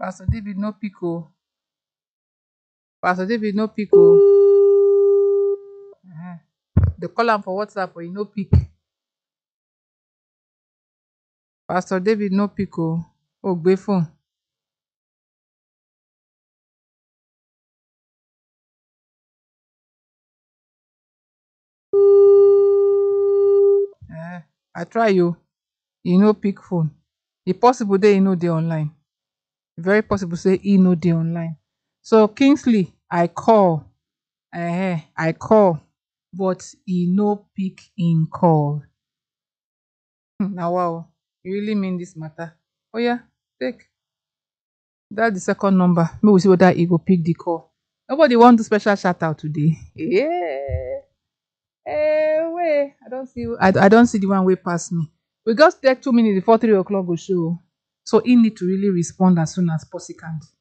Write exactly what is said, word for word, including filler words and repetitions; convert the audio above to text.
Pastor David no pick o. Pastor David no pick o. Eh, They call am for WhatsApp but he no pick. Pastor David no pick o. Oh, gbé phone. Eh, I try you. He no pick phone. E possible dey he no dey online. Very possible say he no dey online. So Kingsley, I call. Eh, I call, but he no pick in call. Hmm, Now wow, you really mean this matter? Oh yeah, take. That's the second number. Maybe we see whether he go pick the call. Nobody want to special shout out today. Yeah. Eh, wait. I don't see. I, I don't see the one way past me. We just take two minutes before three o'clock go show. So he need to really respond as soon as possible.